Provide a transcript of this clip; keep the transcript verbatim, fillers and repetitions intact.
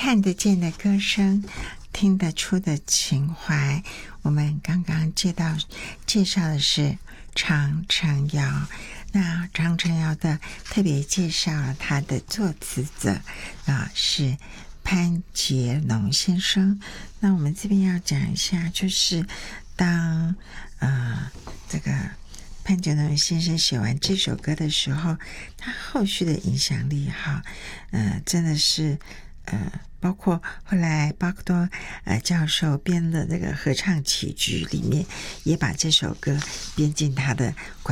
看得见的歌声，听得出的情怀。我们刚刚介到介绍的是长城谣，那长城谣的特别介绍了他的作词者啊是潘杰农先生。那我们这边要讲一下，就是当呃这个潘杰农先生写完这首歌的时候，他后续的影响力哈，呃，真的是呃，包括后来巴克多呃教授编的这个合唱曲集里面，也把这首歌编进他的管